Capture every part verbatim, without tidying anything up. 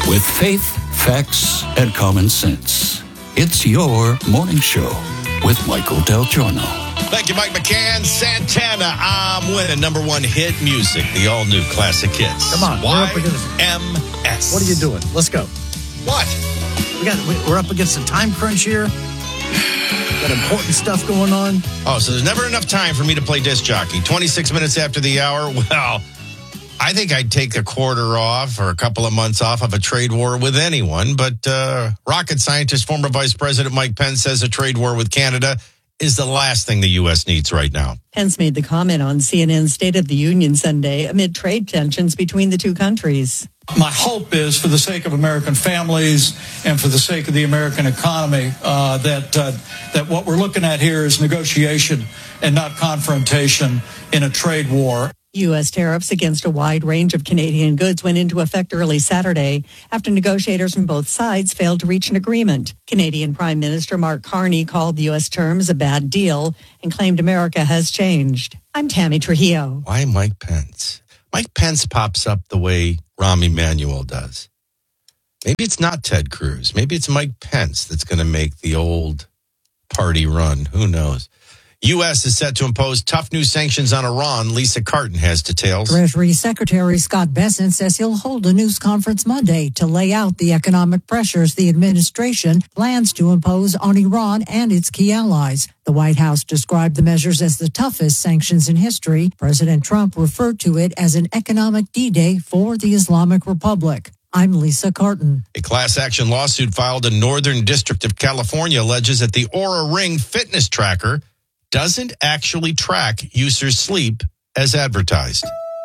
with faith, facts, and common sense. It's your morning show with Michael Del Giorno. Thank you, Mike McCann. Santana, I'm winning. Number one hit music, the all-new classic hits. Come on, we're up against M S. What are you doing? Let's go. What? We got. We're up against a time crunch here. Got important stuff going on. Oh, so there's never enough time for me to play disc jockey. twenty-six minutes after the hour. Well, I think I'd take a quarter off or a couple of months off of a trade war with anyone. But uh, rocket scientist, former Vice President Mike Pence says a trade war with Canada is the last thing the U S needs right now. Pence made the comment on C N N's State of the Union Sunday amid trade tensions between the two countries. My hope is, for the sake of American families and for the sake of the American economy, uh, that uh, that what we're looking at here is negotiation and not confrontation in a trade war. U S tariffs against a wide range of Canadian goods went into effect early Saturday after negotiators from both sides failed to reach an agreement. Canadian Prime Minister Mark Carney called the U S terms a bad deal and claimed America has changed. I'm Tammy Trujillo. Why Mike Pence? Mike Pence pops up the way Rahm Emanuel does. Maybe it's not Ted Cruz. Maybe it's Mike Pence that's going to make the old party run. Who knows? U S is set to impose tough new sanctions on Iran. Lisa Carton has details. Treasury Secretary Scott Bessent says he'll hold a news conference Monday to lay out the economic pressures the administration plans to impose on Iran and its key allies. The White House described the measures as the toughest sanctions in history. President Trump referred to it as an economic D-Day for the Islamic Republic. I'm Lisa Carton. A class action lawsuit filed in Northern District of California alleges that the Oura Ring fitness tracker doesn't actually track users' sleep as advertised.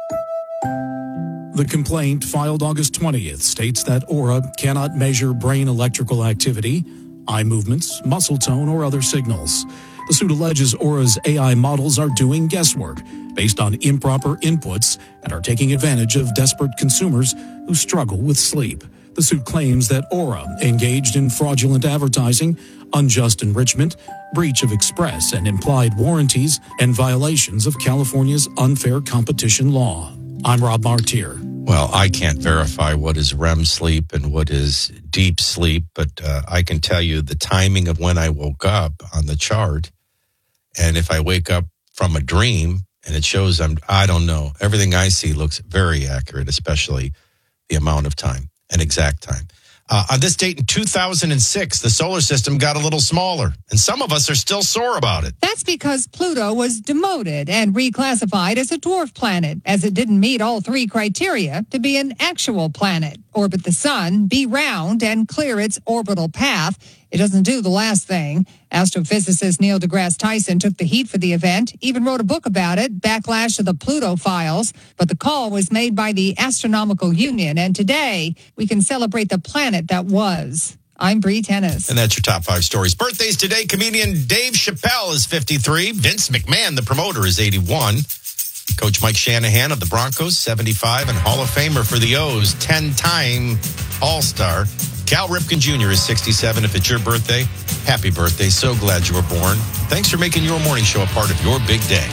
The complaint, filed August twentieth, states that Oura cannot measure brain electrical activity, eye movements, muscle tone, or other signals. The suit alleges Oura's A I models are doing guesswork based on improper inputs and are taking advantage of desperate consumers who struggle with sleep. The suit claims that Oura engaged in fraudulent advertising, unjust enrichment, breach of express and implied warranties, and violations of California's unfair competition law. I'm Rob Martier. Well, I can't verify what is R E M sleep and what is deep sleep, but uh, I can tell you the timing of when I woke up on the chart. And if I wake up from a dream and it shows I'm, I don't know, everything I see looks very accurate, especially the amount of time, an exact time. Uh, on this date in two thousand six, the solar system got a little smaller, and some of us are still sore about it. That's because Pluto was demoted and reclassified as a dwarf planet, as it didn't meet all three criteria to be an actual planet: orbit the sun, be round, and clear its orbital path. It doesn't do the last thing. Astrophysicist Neil deGrasse Tyson took the heat for the event, even wrote a book about it, Backlash to the Pluto Files. But the call was made by the Astronomical Union, and today we can celebrate the planet that was. I'm Bree Tennis. And that's your top five stories. Birthdays today, comedian Dave Chappelle is fifty-three. Vince McMahon, the promoter, is eighty-one. Coach Mike Shanahan of the Broncos, seventy-five. And Hall of Famer for the O's, ten-time All-Star, Cal Ripken Junior is sixty-seven. If it's your birthday, happy birthday. So glad you were born. Thanks for making your morning show a part of your big day.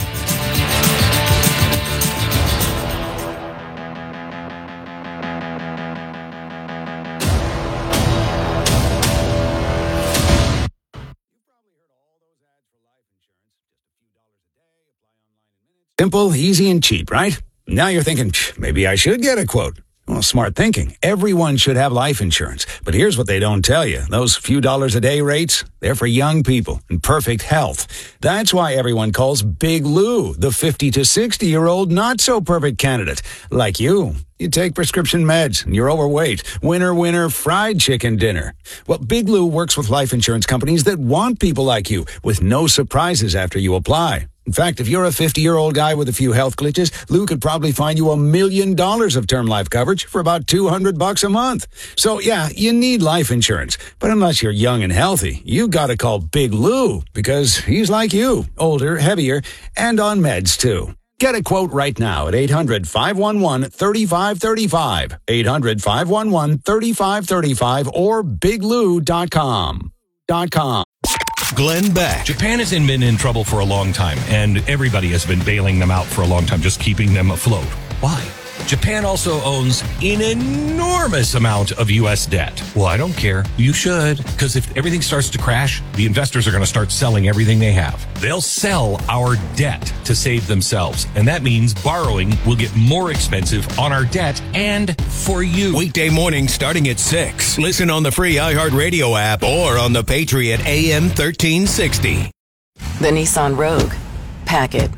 Simple, easy, and cheap, right? Now you're thinking, maybe I should get a quote. Well, smart thinking. Everyone should have life insurance. But here's what they don't tell you. Those few dollars a day rates, they're for young people in perfect health. That's why everyone calls Big Lou the fifty to sixty-year-old not-so-perfect candidate. Like you. You take prescription meds and you're overweight. Winner, winner, fried chicken dinner. Well, Big Lou works with life insurance companies that want people like you with no surprises after you apply. In fact, if you're a fifty-year-old guy with a few health glitches, Lou could probably find you a million dollars of term life coverage for about two hundred bucks a month. So, yeah, you need life insurance. But unless you're young and healthy, you gotta call Big Lou because he's like you, older, heavier, and on meds, too. Get a quote right now at eight hundred, five one one, three five three five, eight hundred, five one one, three five three five, or big lou dot com. .com. Glenn Beck. Japan has been in trouble for a long time, and everybody has been bailing them out for a long time, just keeping them afloat. Why? Japan also owns an enormous amount of U S debt. Well, I don't care. You should, because if everything starts to crash, the investors are going to start selling everything they have. They'll sell our debt to save themselves, and that means borrowing will get more expensive on our debt and for you. Weekday morning starting at six. Listen on the free iHeartRadio app or on the Patriot A M thirteen sixty. The Nissan Rogue. Pack it.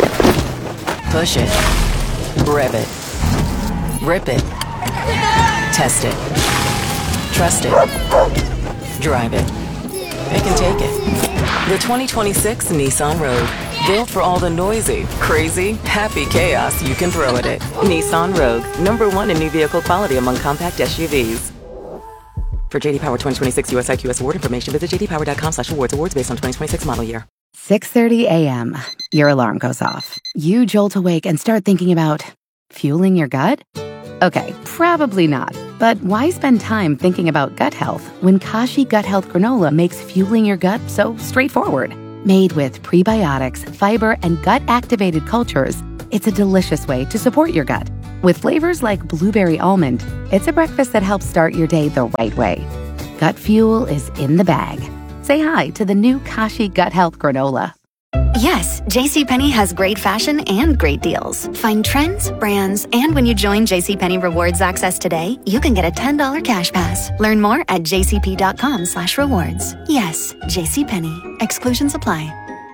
Push it. Rev it. Rip it. Test it. Trust it. Drive it. It can take it. The twenty twenty-six Nissan Rogue. Built for all the noisy, crazy, happy chaos you can throw at it. Nissan Rogue. Number one in new vehicle quality among compact S U Vs. For J D Power twenty twenty-six U S I Q S award information, visit j d power dot com slash awards. Awards based on twenty twenty-six model year. six thirty a.m. Your alarm goes off. You jolt awake and start thinking about fueling your gut? Okay, probably not. But why spend time thinking about gut health when Kashi Gut Health Granola makes fueling your gut so straightforward? Made with prebiotics, fiber, and gut-activated cultures, it's a delicious way to support your gut. With flavors like blueberry almond, it's a breakfast that helps start your day the right way. Gut fuel is in the bag. Say hi to the new Kashi Gut Health Granola. Yes, JCPenney has great fashion and great deals. Find trends, brands, and when you join JCPenney Rewards Access today, you can get a ten dollars cash pass. Learn more at jcp.com slash rewards. Yes, JCPenney. Exclusions apply.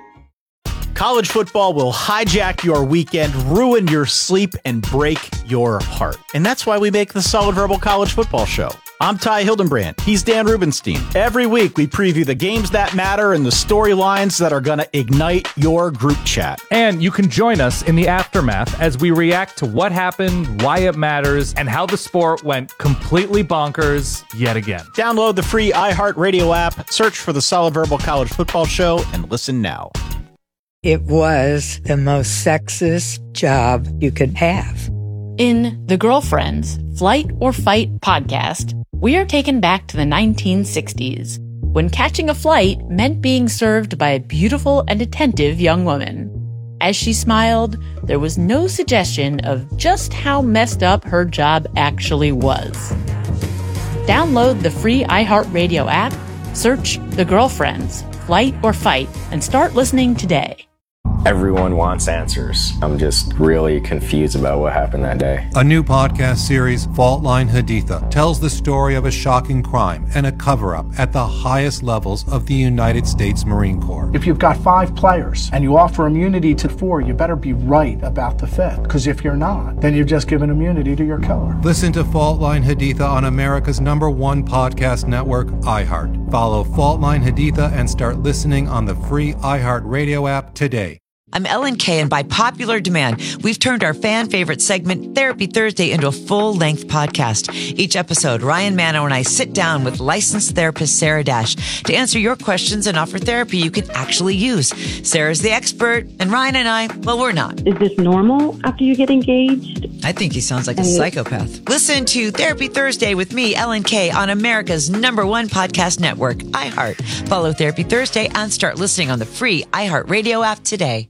College football will hijack your weekend, ruin your sleep, and break your heart. And that's why we make the Solid Verbal College Football Show. I'm Ty Hildenbrand. He's Dan Rubenstein. Every week, we preview the games that matter and the storylines that are going to ignite your group chat. And you can join us in the aftermath as we react to what happened, why it matters, and how the sport went completely bonkers yet again. Download the free iHeartRadio app, search for the Solid Verbal College Football Show, and listen now. It was the most sexist job you could have. In The Girlfriends, Flight or Fight podcast, we are taken back to the nineteen sixties, when catching a flight meant being served by a beautiful and attentive young woman. As she smiled, there was no suggestion of just how messed up her job actually was. Download the free iHeartRadio app, search The Girlfriends, Flight or Fight, and start listening today. Everyone wants answers. I'm just really confused about what happened that day. A new podcast series, Fault Line Haditha, tells the story of a shocking crime and a cover-up at the highest levels of the United States Marine Corps. If you've got five players and you offer immunity to four, you better be right about the fifth. Because if you're not, then you've just given immunity to your killer. Listen to Fault Line Haditha on America's number one podcast network, iHeart. Follow Fault Line Haditha and start listening on the free iHeartRadio app today. I'm Ellen Kay, and by popular demand, we've turned our fan favorite segment, Therapy Thursday, into a full-length podcast. Each episode, Ryan Manno and I sit down with licensed therapist Sarah Dash to answer your questions and offer therapy you can actually use. Sarah's the expert, and Ryan and I, well, we're not. Is this normal after you get engaged? I think he sounds like a psychopath. Listen to Therapy Thursday with me, Ellen Kay, on America's number one podcast network, iHeart. Follow Therapy Thursday and start listening on the free iHeartRadio app today.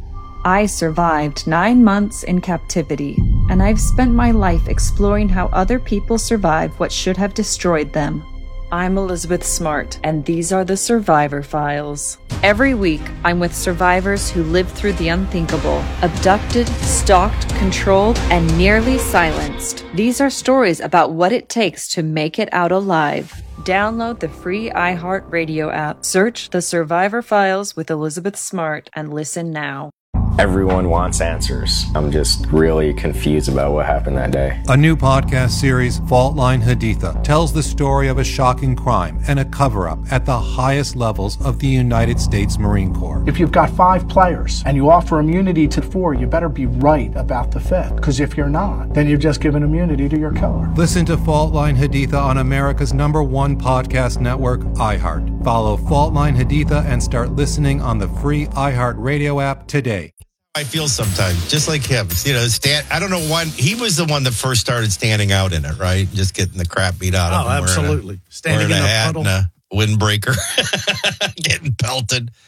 I survived nine months in captivity, and I've spent my life exploring how other people survived what should have destroyed them. I'm Elizabeth Smart, and these are the Survivor Files. Every week, I'm with survivors who lived through the unthinkable, abducted, stalked, controlled, and nearly silenced. These are stories about what it takes to make it out alive. Download the free iHeartRadio app, search The Survivor Files with Elizabeth Smart, and listen now. Everyone wants answers. I'm just really confused about what happened that day. A new podcast series, Fault Line Haditha, tells the story of a shocking crime and a cover-up at the highest levels of the United States Marine Corps. If you've got five players and you offer immunity to four, you better be right about the fifth. Because if you're not, then you've just given immunity to your killer. Listen to Fault Line Haditha on America's number one podcast network, iHeart. Follow Fault Line Haditha and start listening on the free iHeartRadio app today. I feel sometimes, just like him. You know, Stan, I don't know when he was the one that first started standing out in it, right? Just getting the crap beat out of oh, him. Absolutely. A, Standing in a a hat puddle. and a windbreaker, getting pelted.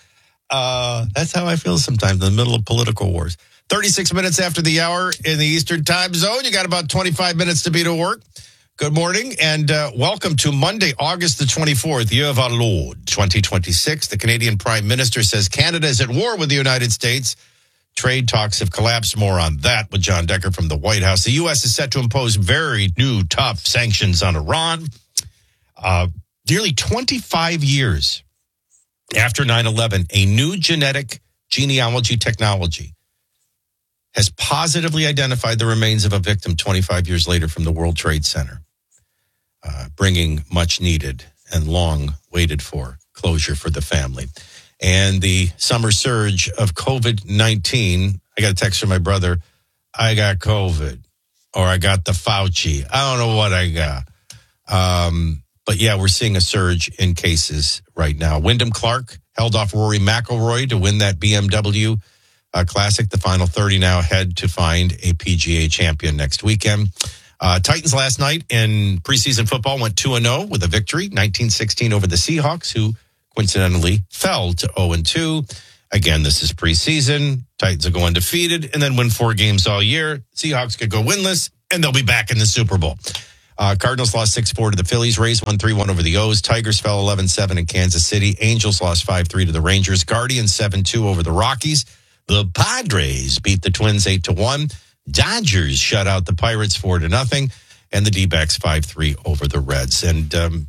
Uh, that's how I feel sometimes in the middle of political wars. thirty-six minutes after the hour in the Eastern time zone. You got about twenty-five minutes to be to work. Good morning and uh, welcome to Monday, August the twenty-fourth, year of our Lord, twenty twenty-six. The Canadian Prime Minister says Canada is at war with the United States. Trade talks have collapsed. More on that with John Decker from the White House. The U S is set to impose very new tough sanctions on Iran. Uh, nearly twenty-five years after nine eleven, a new genetic genealogy technology has positively identified the remains of a victim twenty-five years later from the World Trade Center, uh, bringing much needed and long waited for closure for the family. And the summer surge of COVID nineteen, I got a text from my brother, I got COVID, or I got the Fauci. I don't know what I got. Um, but yeah, we're seeing a surge in cases right now. Wyndham Clark held off Rory McIlroy to win that B M W uh, Classic. The final thirty now ahead to find a P G A champion next weekend. Uh, Titans last night in preseason football went two and oh with a victory, nineteen sixteen over the Seahawks, who coincidentally fell to oh and two. Again, this is preseason. Titans will go undefeated and then win four games all year. Seahawks could go winless, and they'll be back in the Super Bowl. Uh, Cardinals lost six four to the Phillies. Rays won three one over the O's. Tigers fell eleven seven in Kansas City. Angels lost five three to the Rangers. Guardians seven two over the Rockies. The Padres beat the Twins eight to one. Dodgers shut out the Pirates four to nothing. And the D-backs five three over the Reds. And um,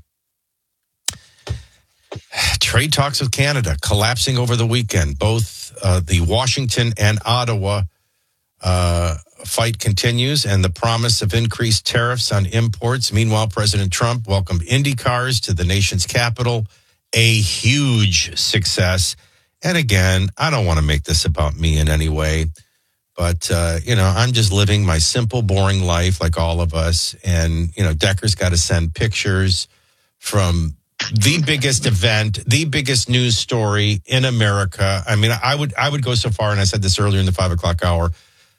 trade talks with Canada collapsing over the weekend. Both uh, the Washington and Ottawa uh, fight continues, and the promise of increased tariffs on imports. Meanwhile, President Trump welcomed Indy cars to the nation's capital, a huge success. And again, I don't want to make this about me in any way, but, uh, you know, I'm just living my simple, boring life like all of us. And, you know, Decker's got to send pictures from the biggest event, the biggest news story in America. I mean, I would I would go so far, and I said this earlier in the five o'clock hour,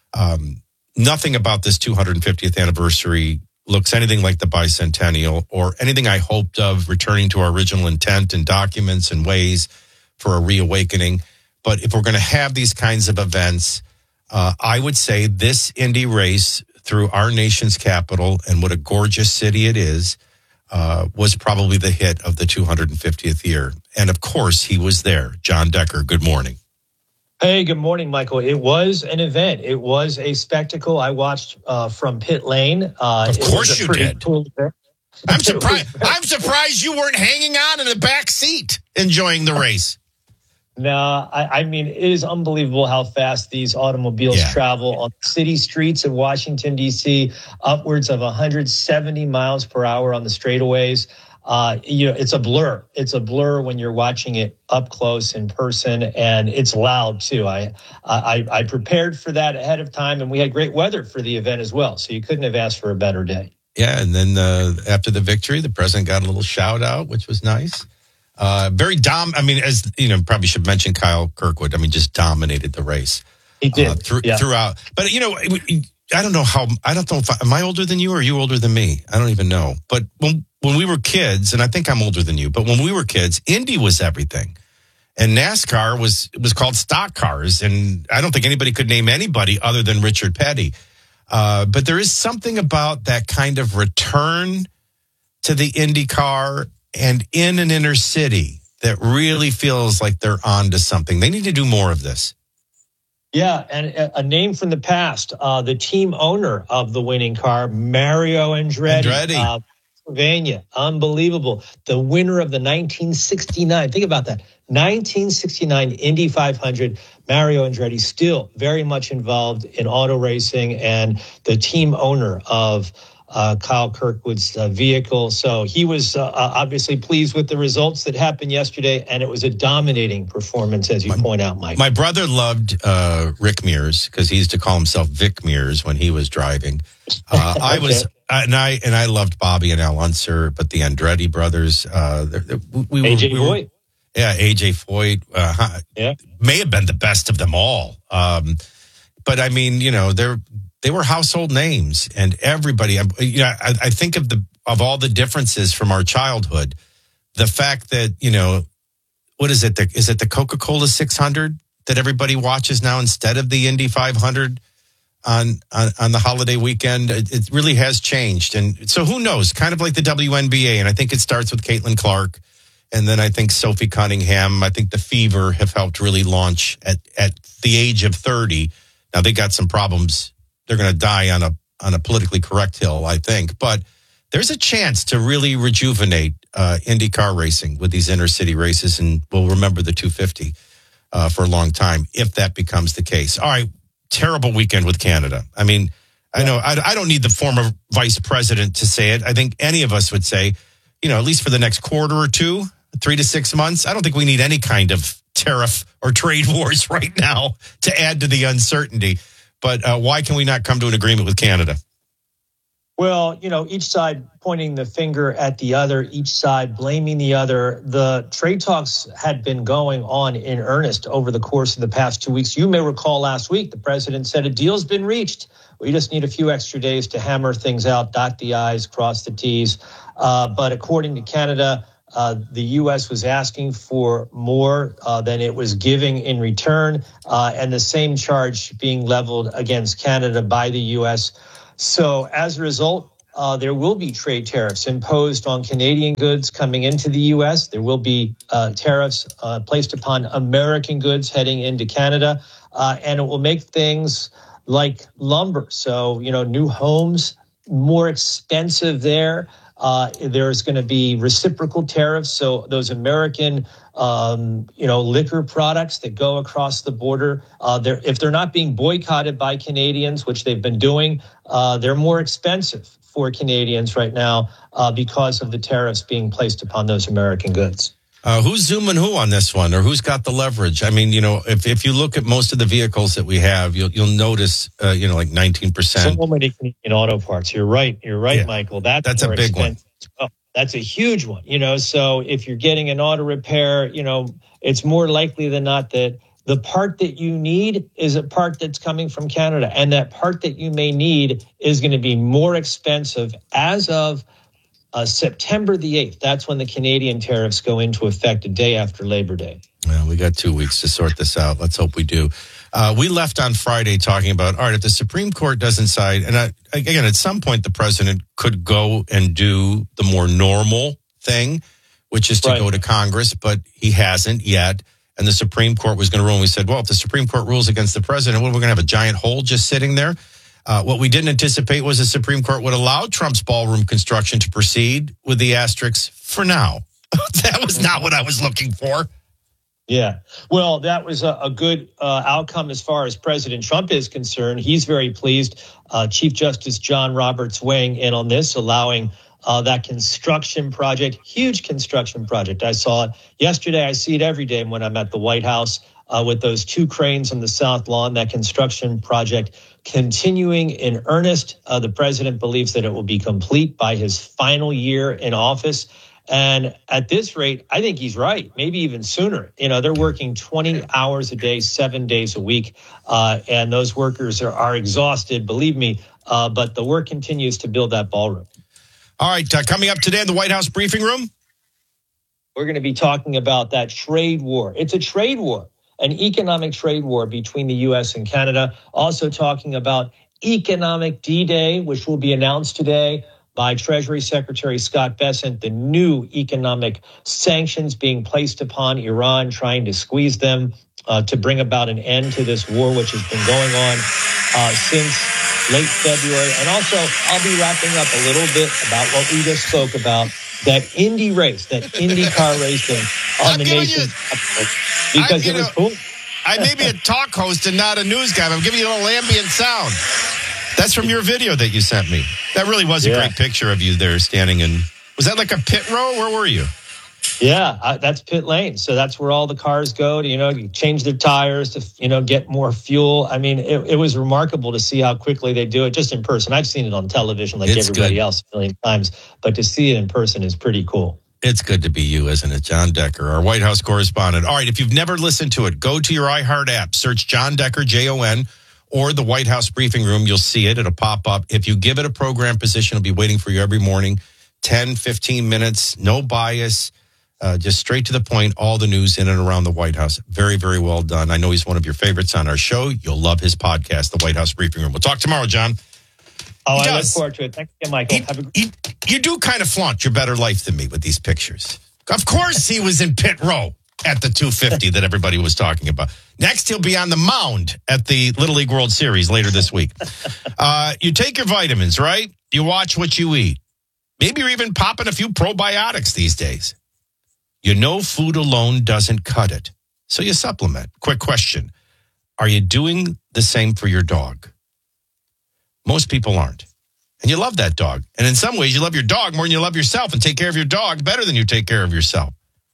um, nothing about this two hundred fiftieth anniversary looks anything like the bicentennial or anything I hoped of, returning to our original intent and documents and ways for a reawakening. But if we're going to have these kinds of events, uh, I would say this Indy race through our nation's capital, and what a gorgeous city it is, uh, was probably the hit of the two hundred fiftieth year. And of course, he was there. John Decker, good morning. Hey, good morning, Michael. It was an event. It was a spectacle. I watched uh, from pit lane. Uh, of course you did. Cool event. I'm surprised. I'm surprised you weren't hanging on in the back seat enjoying the race. No, I, I mean, it is unbelievable how fast these automobiles yeah. travel on city streets of Washington, D C, upwards of one hundred seventy miles per hour on the straightaways. Uh, you know, it's a blur. It's a blur when you're watching it up close in person, and it's loud too. I, I, I prepared for that ahead of time, and we had great weather for the event as well. So you couldn't have asked for a better day. Yeah, and then uh, after the victory, the president got a little shout out, which was nice. Uh, very dom. I mean, as you know, probably should mention Kyle Kirkwood. I mean, just dominated the race. He did uh, through, yeah. throughout. But you know, I don't know how. I don't know if I, am I older than you or are you older than me? I don't even know. But when when we were kids, and I think I'm older than you, but when we were kids, Indy was everything, and NASCAR was was called stock cars, and I don't think anybody could name anybody other than Richard Petty. Uh, but there is something about that kind of return to the Indy car and in an inner city that really feels like they're on to something. They need to do more of this. Yeah, and a name from the past, uh, the team owner of the winning car, Mario Andretti. Andretti. Uh, Pennsylvania, unbelievable. The winner of the nineteen sixty-nine, think about that, nineteen sixty-nine Indy five hundred. Mario Andretti still very much involved in auto racing and the team owner of Uh, Kyle Kirkwood's uh, vehicle. So he was uh, obviously pleased with the results that happened yesterday, and it was a dominating performance, as you my, point out, Mike. My brother loved uh, Rick Mears because he used to call himself Vic Mears when he was driving. Uh, okay. I was, and I and I loved Bobby and Al Unser, but the Andretti brothers, uh, they're, they're, we, we A J we Foyt. Were, yeah, A J Foyt, uh, yeah, may have been the best of them all. Um, but I mean, you know, they're. They were household names, and everybody. You know, I, I think of the of all the differences from our childhood. The fact that you know what is it? The, is it the Coca-Cola six hundred that everybody watches now instead of the Indy five hundred on, on, on the holiday weekend? It, it really has changed. And so who knows? Kind of like the W N B A. And I think it starts with Caitlin Clark. And then I think Sophie Cunningham, I think the Fever have helped really launch at, at the age of thirty. Now they got some problems. They're going to die on a on a politically correct hill, I think. But there's a chance to really rejuvenate uh, IndyCar racing with these inner city races. And we'll remember the two fifty uh, for a long time if that becomes the case. All right. Terrible weekend with Canada. I mean, I know I, I don't need the former vice president to say it. I think any of us would say, you know, at least for the next quarter or two, three to six months, I don't think we need any kind of tariff or trade wars right now to add to the uncertainty. But uh, why can we not come to an agreement with Canada? Well, you know, each side pointing the finger at the other, each side blaming the other. The trade talks had been going on in earnest over the course of the past two weeks. You may recall last week, the president said a deal's been reached. We just need a few extra days to hammer things out, dot the I's, cross the T's. Uh, but according to Canada, uh, the U S was asking for more uh, than it was giving in return, uh, and the same charge being leveled against Canada by the U S. So as a result, uh, there will be trade tariffs imposed on Canadian goods coming into the U S. There will be uh, tariffs uh, placed upon American goods heading into Canada, uh, and it will make things like lumber. So, you know, new homes more expensive there. Uh, there's going to be reciprocal tariffs. So those American, um, you know, liquor products that go across the border, uh, they're, if they're not being boycotted by Canadians, which they've been doing, uh, they're more expensive for Canadians right now uh, because of the tariffs being placed upon those American goods. Uh, who's zooming who on this one, or who's got the leverage? I mean, you know, if, if you look at most of the vehicles that we have, you'll you'll notice, uh, you know, like nineteen percent. So many Canadian auto parts. You're right. You're right, yeah. Michael. That's, that's a big expensive. one. Oh, that's a huge one. You know, so if you're getting an auto repair, you know, it's more likely than not that the part that you need is a part that's coming from Canada, and that part that you may need is going to be more expensive as of Uh, September the eighth. That's when the Canadian tariffs go into effect, a day after Labor Day. Well, we got two weeks to sort this out. Let's hope we do. Uh, we left on Friday talking about, all right, if the Supreme Court doesn't side, and I, again, at some point the president could go and do the more normal thing, which is to right. go to Congress, but he hasn't yet. And the Supreme Court was going to rule. And we said, well, if the Supreme Court rules against the president, well, we're going to have a giant hole just sitting there. Uh, what we didn't anticipate was the Supreme Court would allow Trump's ballroom construction to proceed with the asterisks for now. That was not what I was looking for. Yeah. Well, that was a, a good uh, outcome as far as President Trump is concerned. He's very pleased. Uh, Chief Justice John Roberts weighing in on this, allowing uh, that construction project, huge construction project. I saw it yesterday. I see it every day when I'm at the White House uh, with those two cranes on the South Lawn, that construction project continuing in earnest. Uh, the president believes that it will be complete by his final year in office. And at this rate, I think he's right, maybe even sooner. You know, they're working twenty hours a day, seven days a week. Uh, and those workers are, are exhausted, believe me. Uh, but the work continues to build that ballroom. All right. Uh, coming up today in the White House briefing room, we're going to be talking about that trade war. It's a trade war. An economic trade war between the U S and Canada. Also talking about economic D-Day, which will be announced today by Treasury Secretary Scott Bessent, the new economic sanctions being placed upon Iran, trying to squeeze them uh, to bring about an end to this war, which has been going on uh, since late February. And also, I'll be wrapping up a little bit about what we just spoke about, that Indy race, that IndyCar racing on the nation's because I, it was know, cool. I may be a talk host and not a news guy, but I'm giving you a little ambient sound. That's from your video that you sent me. That really was a yeah. great picture of you there standing in. Was that like a pit row? Where were you? Yeah, uh, that's pit lane. So that's where all the cars go to, you know, change their tires to, you know, get more fuel. I mean, it, it was remarkable to see how quickly they do it just in person. I've seen it on television like it's everybody good. else a million times, but to see it in person is pretty cool. It's good to be you, isn't it? John Decker, our White House correspondent. All right, if you've never listened to it, go to your iHeart app, search John Decker, J O N, or the White House briefing room. You'll see it. It'll pop up. If you give it a program position, it'll be waiting for you every morning, ten, fifteen minutes, no bias. Uh, just straight to the point, all the news in and around the White House. Very, very well done. I know he's one of your favorites on our show. You'll love his podcast, The White House Briefing Room. We'll talk tomorrow, John. Oh, He I does. look forward to it. Thank you, Michael. He- Have a he- you do kind of flaunt your better life than me with these pictures. Of course he was in pit row at the two fifty that everybody was talking about. Next, he'll be on the mound at the Little League World Series later this week. Uh, you take your vitamins, right? You watch what you eat. Maybe you're even popping a few probiotics these days. You know food alone doesn't cut it, so you supplement. Quick question. Are you doing the same for your dog? Most people aren't. And you love that dog. And in some ways, you love your dog more than you love yourself and take care of your dog better than you take care of yourself.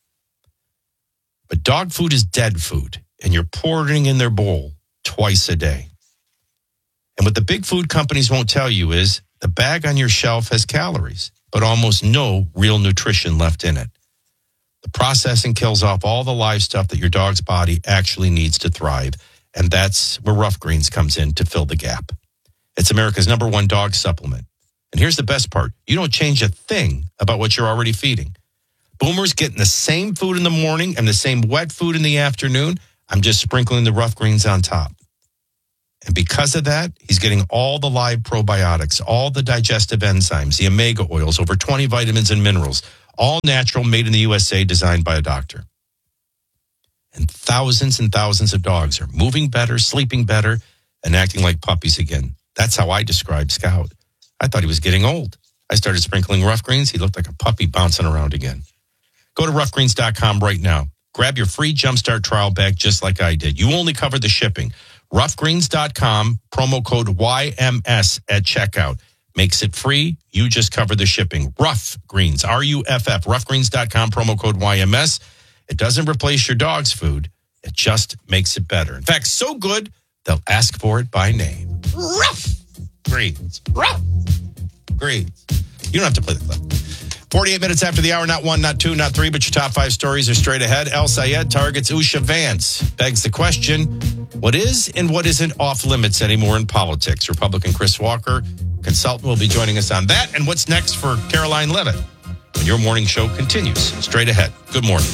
But dog food is dead food, and you're pouring in their bowl twice a day. And what the big food companies won't tell you is the bag on your shelf has calories, but almost no real nutrition left in it. The processing kills off all the live stuff that your dog's body actually needs to thrive, and that's where Rough Greens comes in to fill the gap. It's America's number one dog supplement. And here's the best part. You don't change a thing about what you're already feeding. Boomer's getting the same food in the morning and the same wet food in the afternoon. I'm just sprinkling the Rough Greens on top. And because of that, he's getting all the live probiotics, all the digestive enzymes, the omega oils, over twenty vitamins and minerals, all natural, made in the U S A, designed by a doctor. And thousands and thousands of dogs are moving better, sleeping better, and acting like puppies again. That's how I describe Scout. I thought he was getting old. I started sprinkling Rough Greens. He looked like a puppy bouncing around again. Go to rough greens dot com right now. Grab your free Jumpstart trial bag just like I did. You only cover the shipping. rough greens dot com, promo code Y M S at checkout. Makes it free. You just cover the shipping. Rough Greens, R U F F, rough greens dot com, promo code Y M S. It doesn't replace your dog's food. It just makes it better. In fact, so good, they'll ask for it by name. Rough Greens. Rough Greens. You don't have to play the clip. forty-eight minutes after the hour, not one, not two, not three, but your top five stories are straight ahead. El Sayed targets Usha Vance. Begs the question, what is and what isn't off limits anymore in politics? Republican Chris Walker, consultant, will be joining us on that. And what's next for Caroline Levitt? When your morning show continues straight ahead. Good morning.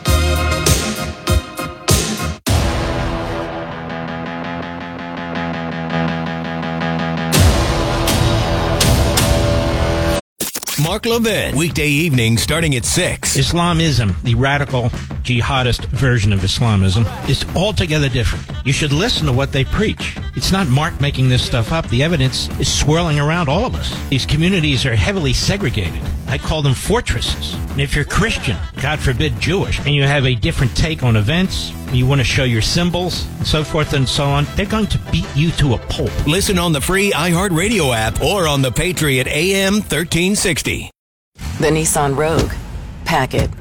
Mark Levin, weekday evenings starting at six. Islamism, the radical jihadist version of Islamism, is altogether different. You should listen to what they preach. It's not Mark making this stuff up. The evidence is swirling around all of us. These communities are heavily segregated. I call them fortresses. And if you're Christian, God forbid Jewish, and you have a different take on events, you want to show your symbols, and so forth and so on, they're going to beat you to a pulp. Listen on the free iHeartRadio app or on the Patriot A M thirteen sixty. The Nissan Rogue. Pack it.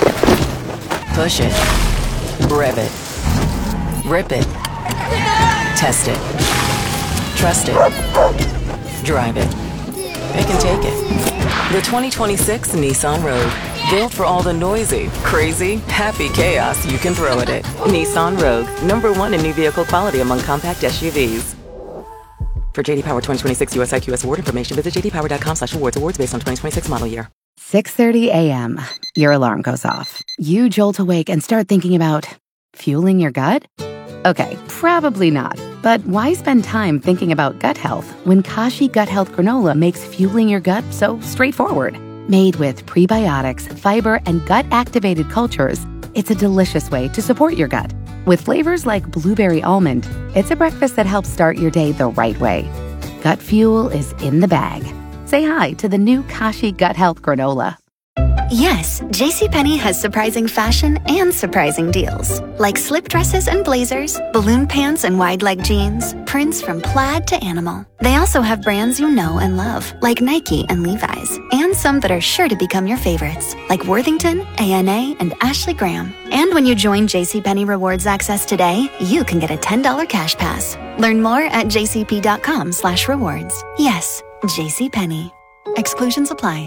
Push it. Rev it. Rip it. Test it. Trust it. Drive it. It can take it. The twenty twenty-six Nissan Rogue. Built for all the noisy, crazy, happy chaos you can throw at it. Nissan Rogue. Number one in new vehicle quality among compact S U Vs. For J D Power twenty twenty-six U S I Q S award information, visit j d power dot com slash awards. Awards based on twenty twenty-six model year. six thirty a.m. Your alarm goes off. You jolt awake and start thinking about fueling your gut? Okay, probably not. But why spend time thinking about gut health when Kashi Gut Health Granola makes fueling your gut so straightforward? Made with prebiotics, fiber, and gut-activated cultures, it's a delicious way to support your gut. With flavors like blueberry almond, it's a breakfast that helps start your day the right way. Gut fuel is in the bag. Say hi to the new Kashi Gut Health Granola. Yes, JCPenney has surprising fashion and surprising deals. Like slip dresses and blazers, balloon pants and wide leg jeans, prints from plaid to animal. They also have brands you know and love, like Nike and Levi's, and some that are sure to become your favorites, like Worthington, A N A, and Ashley Graham. And when you join JCPenney Rewards Access today, you can get a ten dollars cash pass. Learn more at jcp.com slash rewards. Yes, JCPenney. Exclusions apply.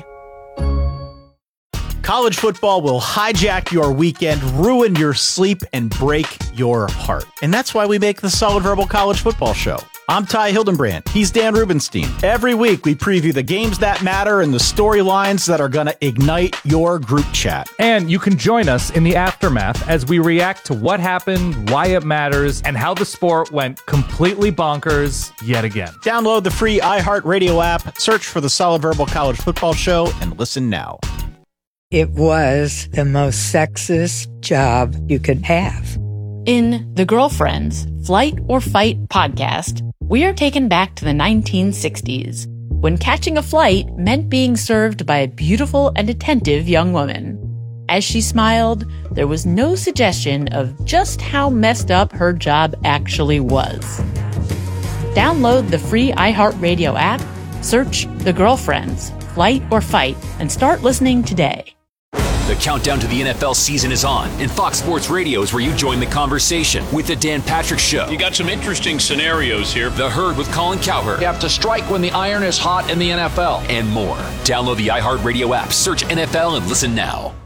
College football will hijack your weekend, ruin your sleep, and break your heart. And that's why we make the Solid Verbal College Football Show. I'm Ty Hildenbrand. He's Dan Rubenstein. Every week we preview the games that matter and the storylines that are going to ignite your group chat. And you can join us in the aftermath as we react to what happened, why it matters, and how the sport went completely bonkers yet again. Download the free iHeartRadio app, search for the Solid Verbal College Football Show, and listen now. It was the most sexist job you could have. In The Girlfriends, Flight or Fight podcast, we are taken back to the nineteen sixties, when catching a flight meant being served by a beautiful and attentive young woman. As she smiled, there was no suggestion of just how messed up her job actually was. Download the free iHeartRadio app, search The Girlfriends, Flight or Fight, and start listening today. The countdown to the N F L season is on, and Fox Sports Radio is where you join the conversation with The Dan Patrick Show. You got some interesting scenarios here. The Herd with Colin Cowherd. You have to strike when the iron is hot in the N F L. And more. Download the iHeartRadio app, search N F L, and listen now.